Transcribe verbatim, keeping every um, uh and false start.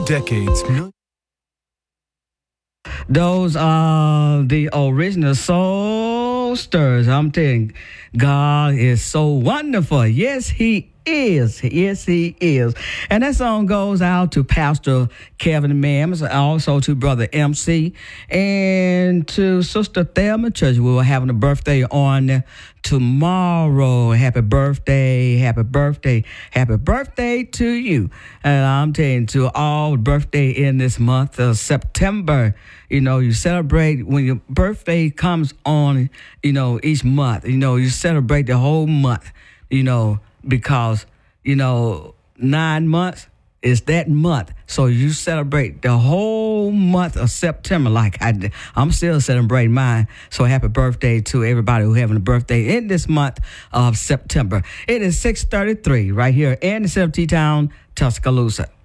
decades, millions. Those are the original Soul Stirrers. I'm telling you, God is so wonderful. Yes, He is. Yes, He is. And that song goes out to Pastor Kevin Mims, also to Brother M C, and to Sister Thelma Church. We were having a birthday on tomorrow. Happy birthday, happy birthday, happy birthday to you. And I'm telling you, to all birthday in this month of September, you know, you celebrate when your birthday comes on, you know, each month, you know, you celebrate the whole month, you know, because, you know, nine months is that month. So you celebrate the whole month of September like I did. I'm still celebrating mine. So happy birthday to everybody who having a birthday in this month of September. It is six thirty-three right here in the city town, Tuscaloosa.